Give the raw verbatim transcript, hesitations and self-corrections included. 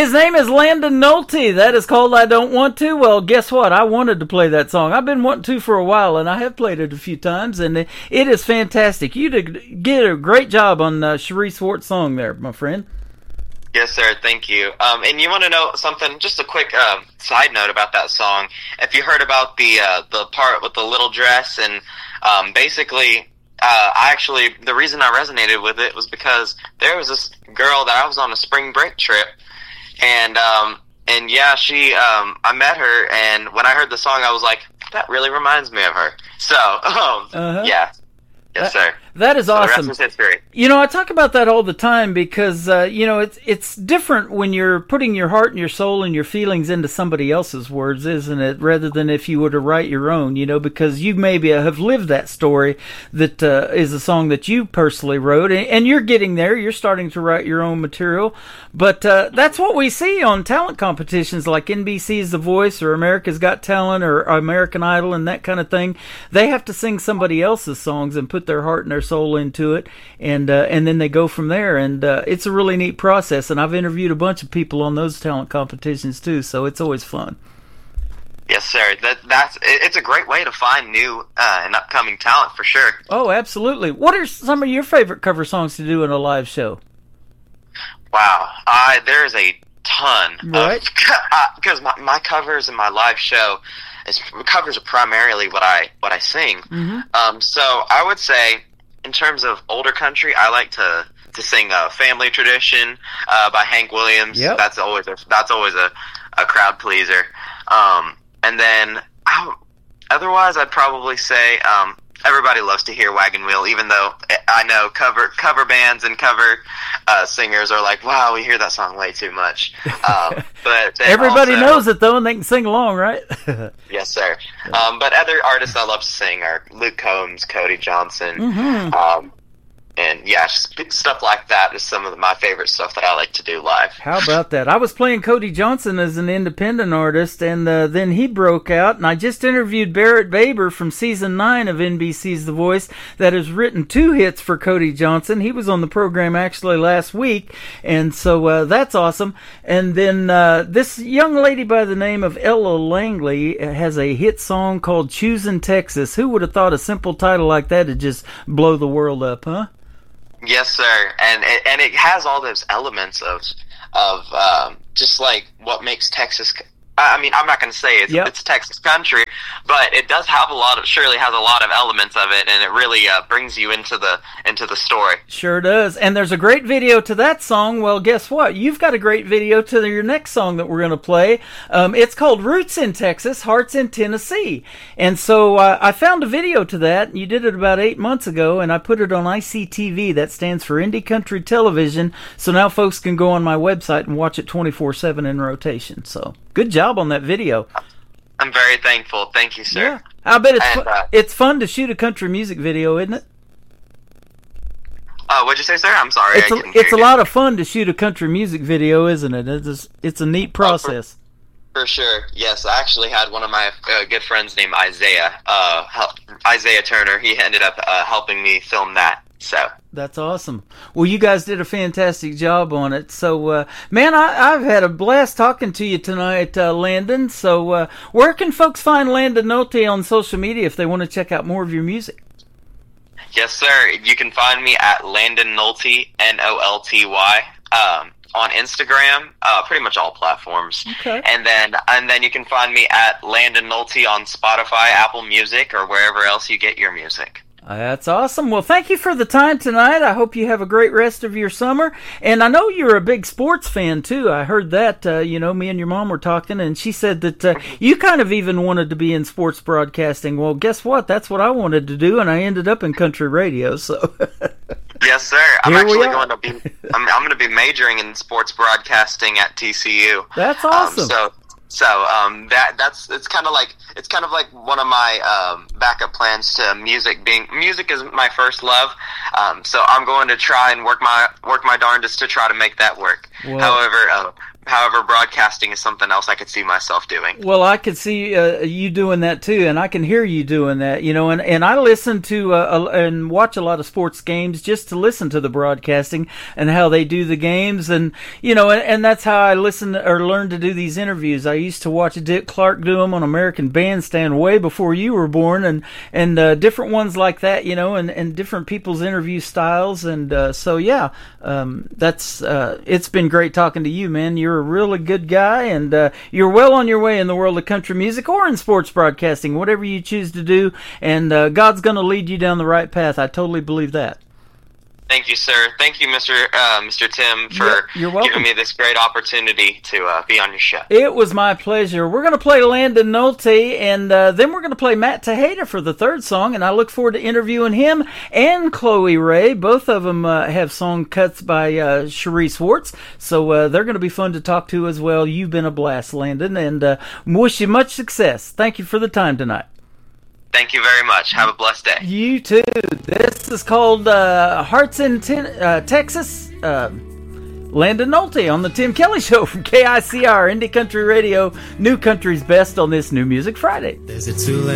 His name is Landon Nolte. That is called I Don't Want To. Well, guess what? I wanted to play that song. I've been wanting to for a while, and I have played it a few times, and it, it is fantastic. You did get a great job on uh, Cherie Swartz's song there, my friend. Yes, sir. Thank you. Um, and you want to know something? Just a quick um, side note about that song. If you heard about the uh, the part with the little dress, and um, basically... Uh, I actually, the reason I resonated with it was because there was this girl that I was on a spring break trip, and, um, and yeah, she, um, I met her, and when I heard the song, I was like, that really reminds me of her. So, um, uh-huh. yeah. Yes, that, sir. That is so awesome. The rest is history. You know, I talk about that all the time because, uh, you know, it's it's different when you're putting your heart and your soul and your feelings into somebody else's words, isn't it? Rather than if you were to write your own, you know, because you maybe have lived that story that uh, is a song that you personally wrote, and, and you're getting there. You're starting to write your own material. But uh, that's what we see on talent competitions like N B C's The Voice or America's Got Talent or American Idol and that kind of thing. They have to sing somebody else's songs and put their heart and their soul into it, and uh, and then they go from there, and uh, it's a really neat process, and I've interviewed a bunch of people on those talent competitions too, so it's always fun. Yes, sir. That that's it's a great way to find new uh, and upcoming talent for sure. Oh, absolutely. What are some of your favorite cover songs to do in a live show? Wow, I there's a ton, right? Because my my covers and my live show is covers are primarily what I what I sing. Mm-hmm. Um, so I would say, in terms of older country, I like to to sing uh, "Family Tradition" uh, by Hank Williams. Yep. That's always a, that's always a, a crowd pleaser. Um, and then I, otherwise, I'd probably say um, everybody loves to hear "Wagon Wheel," even though I know cover cover bands and cover uh, singers are like, "Wow, we hear that song way too much." Um, but everybody also, knows it though, and they can sing along, right? Yes, sir. Um, but other artists I love to sing are Luke Combs, Cody Johnson, mm-hmm. um, and yeah, stuff like that is some of my favorite stuff that I like to do live. How about that? I was playing Cody Johnson as an independent artist, and uh, then he broke out, and I just interviewed Barrett Baber from season nine of N B C's The Voice that has written two hits for Cody Johnson. He was on the program actually last week, and so uh, that's awesome. And then uh, this young lady by the name of Ella Langley has a hit song called Choosin' Texas. Who would have thought a simple title like that would just blow the world up, huh? Yes, sir, and and it has all those elements of of um, just like what makes Texas. I mean, I'm not going to say it's, yep. it's Texas country, but it does have a lot of, surely has a lot of elements of it, and it really uh, brings you into the into the story. Sure does. And there's a great video to that song. Well, guess what? You've got a great video to your next song that we're going to play. Um, it's called Roots in Texas, Hearts in Tennessee. And so uh, I found a video to that. You did it about eight months ago, and I put it on I C T V. That stands for Indie Country Television. So now folks can go on my website and watch it twenty-four seven in rotation. So good job on that video. I'm very thankful. Thank you, sir. Yeah. I bet it's and, fu- uh, it's fun to shoot a country music video, isn't it? Uh, what'd you say, sir? I'm sorry. It's I a, couldn't it's a hear lot you. of fun to shoot a country music video, isn't it? It's just, it's a neat process. Oh, for, for sure. Yes, I actually had one of my uh, good friends named Isaiah, uh, help, Isaiah Turner. He ended up uh, helping me film that. So that's awesome. Well, you guys did a fantastic job on it. So, uh, man, I, I've had a blast talking to you tonight, uh, Landon. So, uh, where can folks find Landon Nolte on social media if they want to check out more of your music? Yes, sir. You can find me at Landon Nolte, N O L T Y, um, on Instagram, uh, pretty much all platforms. Okay. And then, and then you can find me at Landon Nolte on Spotify, Apple Music, or wherever else you get your music. That's awesome. Well, thank you for the time tonight. I hope you have a great rest of your summer. And I know you're a big sports fan, too. I heard that, uh, you know, me and your mom were talking, and she said that uh, you kind of even wanted to be in sports broadcasting. Well, guess what? That's what I wanted to do, and I ended up in country radio, so... Yes, sir. I'm Here we actually are. going to be, I'm, I'm going to be majoring in sports broadcasting at T C U. That's awesome. Um, so... So um, that that's it's kind of like it's kind of like one of my um, backup plans to music. Being music is my first love, um, so I'm going to try and work my work my darndest to try to make that work. Well, However, uh, however, broadcasting is something else I could see myself doing. Well, I could see uh, you doing that too, and I can hear you doing that, you know, and, and I listen to uh, and watch a lot of sports games just to listen to the broadcasting and how they do the games, and, you know, and, and that's how I listen or learn to do these interviews. I used to watch Dick Clark do them on American Bandstand way before you were born, and, and uh, different ones like that, you know, and, and different people's interview styles, and uh, so, yeah, um, that's, uh, it's been great talking to you, man. You're a really good guy, and uh, you're well on your way in the world of country music or in sports broadcasting, whatever you choose to do, and uh, God's going to lead you down the right path. I totally believe that. Thank you, sir. Thank you, Mister Uh, Mister Tim, for yeah, you're welcome. giving me this great opportunity to uh, be on your show. It was my pleasure. We're going to play Landon Nolte, and uh, then we're going to play Matt Tejeda for the third song, and I look forward to interviewing him and Chloe Ray. Both of them uh, have song cuts by uh, Cherise Schwartz, so uh, they're going to be fun to talk to as well. You've been a blast, Landon, and uh, wish you much success. Thank you for the time tonight. Thank you very much. Have a blessed day. You too. This is called uh, Hearts in Ten- uh, Texas. Uh, Landon Nolte on the Tim Kelly Show from K I C R, Indie Country Radio, New Country's Best on this New Music Friday. There's a two